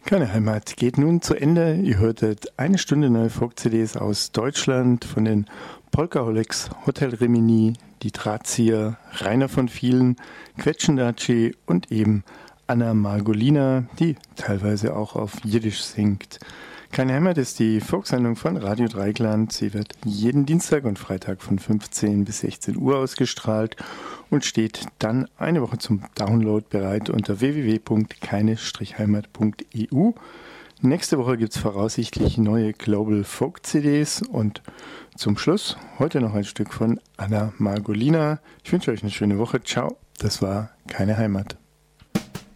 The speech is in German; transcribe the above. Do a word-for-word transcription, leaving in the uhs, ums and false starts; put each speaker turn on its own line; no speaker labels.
Keine Heimat geht nun zu Ende. Ihr hörtet eine Stunde neue Folk-C Ds aus Deutschland von den Polkaholics, Hotel Rimini, die Drahtzieher, Rainer von Vielen, Quetschendatschi und eben Anna Margolina, die teilweise auch auf Jiddisch singt. Keine Heimat ist die Folksendung von Radio Dreieckland. Sie wird jeden Dienstag und Freitag von fünfzehn bis sechzehn Uhr ausgestrahlt und steht dann eine Woche zum Download bereit unter w w w punkt keine heimat punkt e u. Nächste Woche gibt es voraussichtlich neue Global Folk C Ds und zum Schluss heute noch ein Stück von Anna Margolina. Ich wünsche euch eine schöne Woche. Ciao, das war Keine Heimat.